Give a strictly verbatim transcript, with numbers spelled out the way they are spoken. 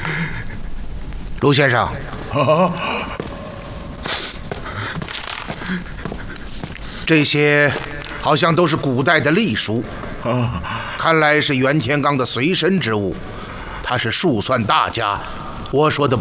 陆先生， 啊， 这些好像都是古代的隶书， 啊， 看来是袁天罡的随身之物。他是数算大家，我说的